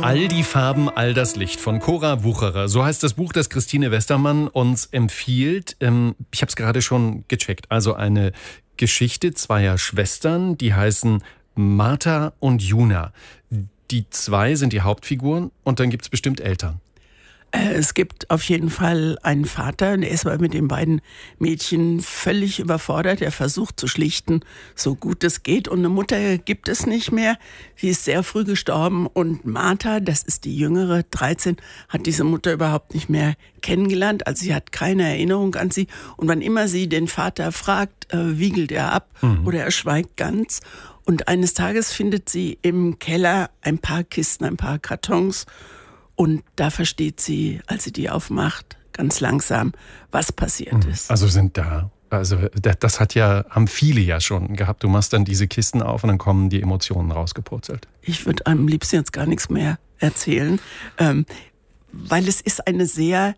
All die Farben, all das Licht von Cora Wucherer. So heißt das Buch, das Christine Westermann uns empfiehlt. Ich habe es gerade schon gecheckt. Also eine Geschichte zweier Schwestern, die heißen Martha und Juna. Die zwei sind die Hauptfiguren und dann gibt es bestimmt Eltern. Es gibt auf jeden Fall einen Vater, der ist aber mit den beiden Mädchen völlig überfordert. Er versucht zu schlichten, so gut es geht. Und eine Mutter gibt es nicht mehr. Sie ist sehr früh gestorben. Und Martha, das ist die jüngere, 13, hat diese Mutter überhaupt nicht mehr kennengelernt. Also sie hat keine Erinnerung an sie. Und wann immer sie den Vater fragt, wiegelt er ab oder er schweigt ganz. Und eines Tages findet sie im Keller ein paar Kisten, ein paar Kartons. Und da versteht sie, als sie die aufmacht, ganz langsam, was passiert ist. Also das haben viele ja schon gehabt. Du machst dann diese Kisten auf und dann kommen die Emotionen rausgepurzelt. Ich würde am liebsten jetzt gar nichts mehr erzählen, weil es ist eine sehr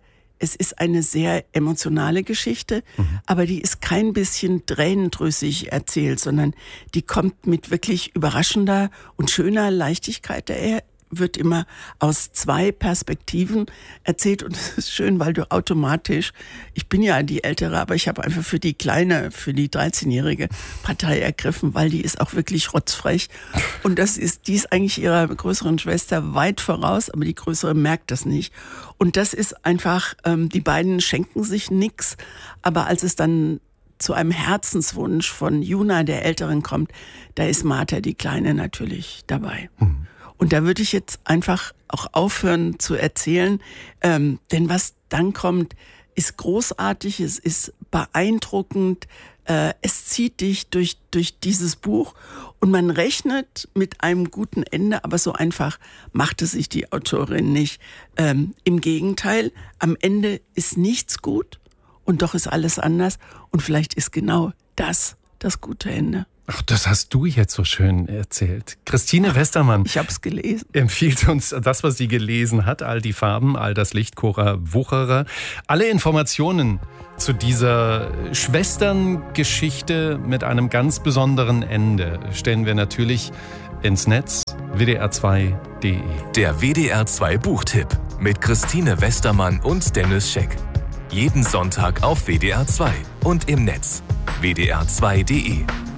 emotionale Geschichte, aber die ist kein bisschen tränendrüssig erzählt, sondern die kommt mit wirklich überraschender und schöner Leichtigkeit daher. Wird immer aus zwei Perspektiven erzählt und es ist schön, weil du automatisch, ich bin ja die Ältere, aber ich habe einfach für die 13-jährige Partei ergriffen, weil die ist auch wirklich rotzfrech und die ist eigentlich ihrer größeren Schwester weit voraus, aber die größere merkt das nicht und das ist einfach, die beiden schenken sich nix, aber als es dann zu einem Herzenswunsch von Juna, der Älteren, kommt, da ist Martha, die Kleine, natürlich dabei. Und da würde ich jetzt einfach auch aufhören zu erzählen, denn was dann kommt, ist großartig, es ist beeindruckend, es zieht dich durch dieses Buch und man rechnet mit einem guten Ende, aber so einfach macht es sich die Autorin nicht. Im Gegenteil, am Ende ist nichts gut und doch ist alles anders und vielleicht ist genau das gute Ende. Ach, das hast du jetzt so schön erzählt. Christine Westermann. Ich habe es gelesen. Empfiehlt uns das, was sie gelesen hat. All die Farben, all das Licht, Cora Wucherer. Alle Informationen zu dieser Schwesterngeschichte mit einem ganz besonderen Ende stellen wir natürlich ins Netz. WDR2.de. Der WDR2 Buchtipp mit Christine Westermann und Dennis Scheck. Jeden Sonntag auf WDR2 und im Netz. WDR2.de.